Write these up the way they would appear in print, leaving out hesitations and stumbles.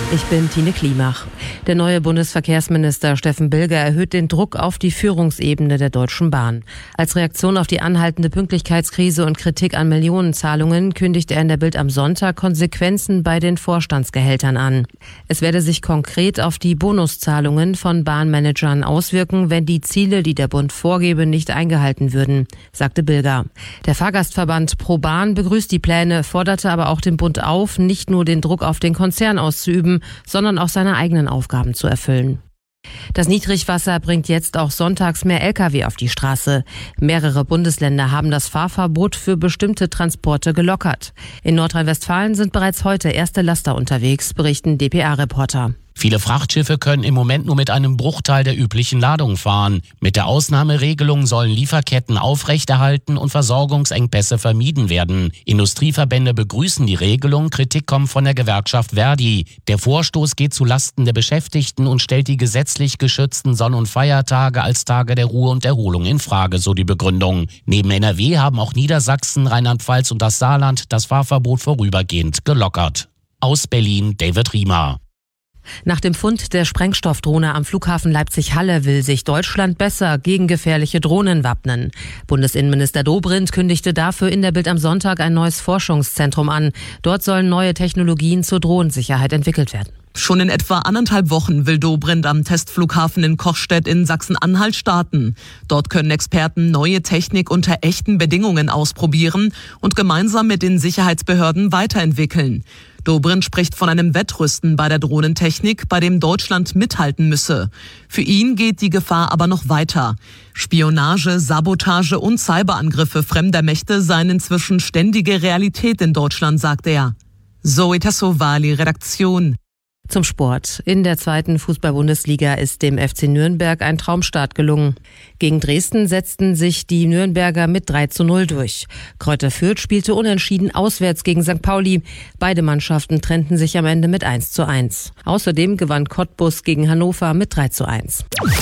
Ich bin Tine Klimach. Der neue Bundesverkehrsminister Steffen Bilger erhöht den Druck auf die Führungsebene der Deutschen Bahn. Als Reaktion auf die anhaltende Pünktlichkeitskrise und Kritik an Millionenzahlungen kündigt er in der Bild am Sonntag Konsequenzen bei den Vorstandsgehältern an. Es werde sich konkret auf die Bonuszahlungen von Bahnmanagern auswirken, wenn die Ziele, die der Bund vorgebe, nicht eingehalten würden, sagte Bilger. Der Fahrgastverband ProBahn begrüßt die Pläne, forderte aber auch den Bund auf, nicht nur den Druck auf den Konzern auszuüben, sondern auch seine eigenen Aufgaben zu erfüllen. Das Niedrigwasser bringt jetzt auch sonntags mehr Lkw auf die Straße. Mehrere Bundesländer haben das Fahrverbot für bestimmte Transporte gelockert. In Nordrhein-Westfalen sind bereits heute erste Laster unterwegs, berichten dpa-Reporter. Viele Frachtschiffe können im Moment nur mit einem Bruchteil der üblichen Ladung fahren. Mit der Ausnahmeregelung sollen Lieferketten aufrechterhalten und Versorgungsengpässe vermieden werden. Industrieverbände begrüßen die Regelung, Kritik kommt von der Gewerkschaft Verdi. Der Vorstoß geht zu Lasten der Beschäftigten und stellt die gesetzlich geschützten Sonn- und Feiertage als Tage der Ruhe und Erholung in Frage, so die Begründung. Neben NRW haben auch Niedersachsen, Rheinland-Pfalz und das Saarland das Fahrverbot vorübergehend gelockert. Aus Berlin, David Riemer. Nach dem Fund der Sprengstoffdrohne am Flughafen Leipzig-Halle will sich Deutschland besser gegen gefährliche Drohnen wappnen. Bundesinnenminister Dobrindt kündigte dafür in der Bild am Sonntag ein neues Forschungszentrum an. Dort sollen neue Technologien zur Drohnensicherheit entwickelt werden. Schon in etwa 1,5 Wochen will Dobrindt am Testflughafen in Kochstedt in Sachsen-Anhalt starten. Dort können Experten neue Technik unter echten Bedingungen ausprobieren und gemeinsam mit den Sicherheitsbehörden weiterentwickeln. Dobrindt spricht von einem Wettrüsten bei der Drohnentechnik, bei dem Deutschland mithalten müsse. Für ihn geht die Gefahr aber noch weiter. Spionage, Sabotage und Cyberangriffe fremder Mächte seien inzwischen ständige Realität in Deutschland, sagt er. Zoe Tassovali, Redaktion. Zum Sport. In der 2. Fußball-Bundesliga ist dem FC Nürnberg ein Traumstart gelungen. Gegen Dresden setzten sich die Nürnberger mit 3:0 durch. Kräuter Fürth spielte unentschieden auswärts gegen St. Pauli. Beide Mannschaften trennten sich am Ende mit 1:1. Außerdem gewann Cottbus gegen Hannover mit 3:1.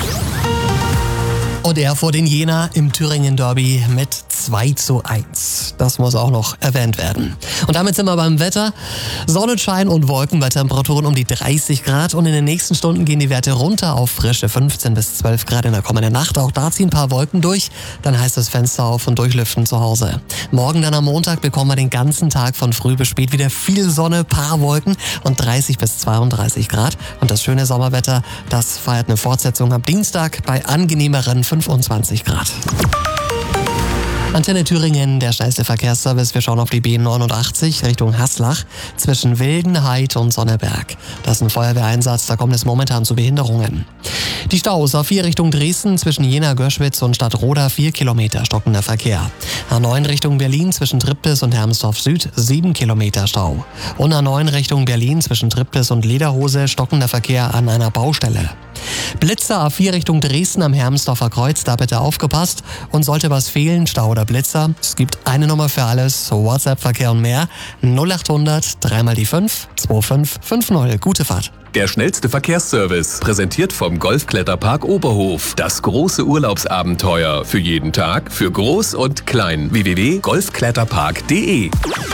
Und er vor den Jena im Thüringen-Derby mit 2:1. Das muss auch noch erwähnt werden. Und damit sind wir beim Wetter. Sonnenschein und Wolken bei Temperaturen um die 30 Grad. Und in den nächsten Stunden gehen die Werte runter auf frische 15 bis 12 Grad in der kommenden Nacht. Auch da ziehen ein paar Wolken durch. Dann heißt es Fenster auf und durchlüften zu Hause. Morgen dann am Montag bekommen wir den ganzen Tag von früh bis spät wieder viel Sonne, paar Wolken und 30 bis 32 Grad. Und das schöne Sommerwetter, das feiert eine Fortsetzung am Dienstag bei angenehmeren 25 Grad. Antenne Thüringen, der schnellste Verkehrsservice. Wir schauen auf die B89 Richtung Haslach zwischen Wildenhaid und Sonneberg. Das ist ein Feuerwehreinsatz, da kommt es momentan zu Behinderungen. Die Staus auf 4 Richtung Dresden zwischen Jena-Görschwitz und Stadtroda 4 Kilometer stockender Verkehr. A9 Richtung Berlin zwischen Triptis und Hermsdorf Süd 7 Kilometer Stau. Und A9 Richtung Berlin zwischen Triptis und Lederhose stockender Verkehr an einer Baustelle. Blitzer A4 Richtung Dresden am Hermsdorfer Kreuz, da bitte aufgepasst. Und sollte was fehlen, Stau oder Blitzer, es gibt eine Nummer für alles, WhatsApp-Verkehr und mehr, 0800 3 die 5 2550. Gute Fahrt. Der schnellste Verkehrsservice, präsentiert vom Golfkletterpark Oberhof. Das große Urlaubsabenteuer für jeden Tag, für Groß und Klein. www.golfkletterpark.de